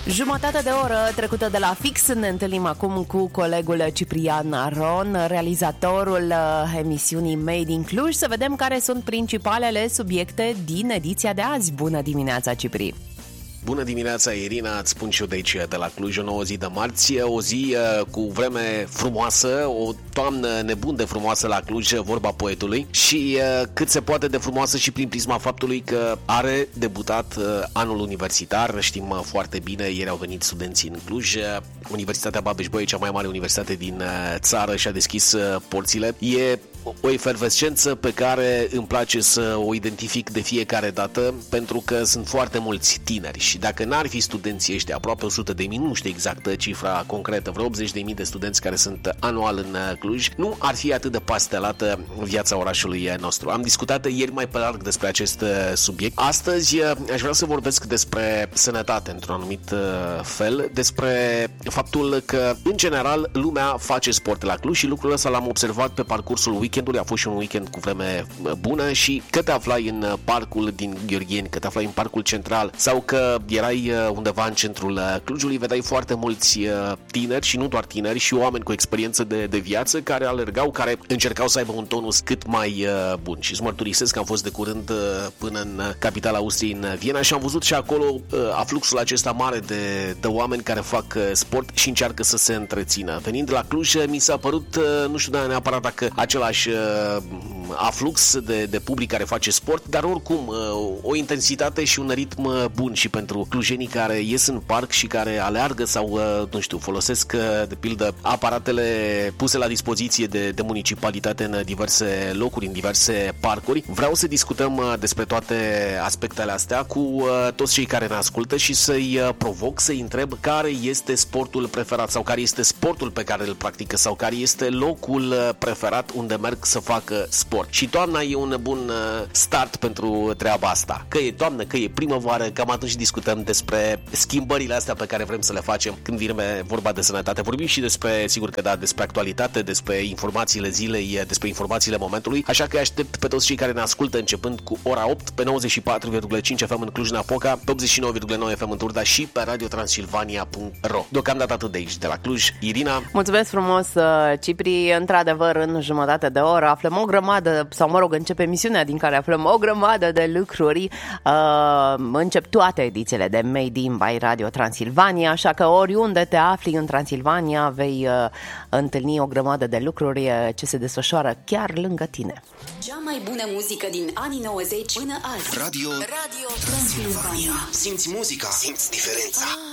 Jumătate de oră trecută de la fix. Ne întâlnim acum cu colegul Ciprian Aron, realizatorul emisiunii Made in Cluj, să vedem care sunt principalele subiecte din ediția de azi. Bună dimineața, Cipri! Bună dimineața, Irina, îți spun și eu de aici, de la Cluj, o nouă zi de marți, o zi cu vreme frumoasă, o toamnă nebun de frumoasă la Cluj, vorba poetului, și cât se poate de frumoasă și prin prisma faptului că are debutat anul universitar. Știm foarte bine, ieri au venit studenții în Cluj, Universitatea Babeș-Bolyai, cea mai mare universitate din țară, și-a deschis porțile. E o efervescență pe care îmi place să o identific de fiecare dată, pentru că sunt foarte mulți tineri și dacă n-ar fi studenții ăștia, aproape 100.000, nu știu exact cifra concretă, vreo 80.000 de studenți care sunt anual în Cluj, nu ar fi atât de pastelată viața orașului nostru. Am discutat ieri mai pe larg despre acest subiect. Astăzi aș vrea să vorbesc despre sănătate într-un anumit fel, despre faptul că, în general, lumea face sport la Cluj și lucrul ăsta l-am observat pe parcursul weekendului. A fost și un weekend cu vreme bună și că te aflai în parcul din Gheorgheni, că te aflai în parcul central sau că erai undeva în centrul Clujului, vedeai foarte mulți tineri și nu doar tineri, și oameni cu experiență de viață care alergau, care încercau să aibă un tonus cât mai bun. Și îți mărturisesc că am fost de curând până în capitala Austriei, în Viena, și am văzut și acolo afluxul acesta mare de oameni care fac sport și încearcă să se întrețină. Venind la Cluj, mi s-a părut, nu știu neapărat dacă același aflux de public care face sport, dar oricum o intensitate și un ritm bun și pentru clujenii care ies în parc și care aleargă sau, nu știu, folosesc de pildă aparatele puse la dispoziție de municipalitate în diverse locuri, în diverse parcuri. Vreau să discutăm despre toate aspectele astea cu toți cei care ne ascultă și să-i provoc, să-i întreb care este sportul preferat sau care este sportul pe care îl practică sau care este locul preferat unde merg să facă sport. Și toamna e un bun start pentru treaba asta. Că e toamnă, că e primăvară, cam atunci discutăm despre schimbările astea pe care vrem să le facem când vine vorba de sănătate. Vorbim și despre, sigur că da, despre actualitate, despre informațiile zilei, despre informațiile momentului, așa că aștept pe toți cei care ne ascultă începând cu ora 8 pe 94,5 FM în Cluj-Napoca, pe 89,9 FM în Turda și pe radiotransilvania.ro. Deocamdată atât de aici, de la Cluj. Irina. Mulțumesc frumos, Cipri. Într-adevăr, în jumătate de oră aflăm o grămadă, sau mă rog, începe emisiunea din care aflăm o grămadă de lucruri. Încep toate edițiile de Made in by Radio Transilvania, așa că oriunde te afli în Transilvania vei întâlni o grămadă de lucruri ce se desfășoară chiar lângă tine. Cea mai bună muzică din anii 90 până azi. Radio Transilvania. Simți muzica, simți diferența.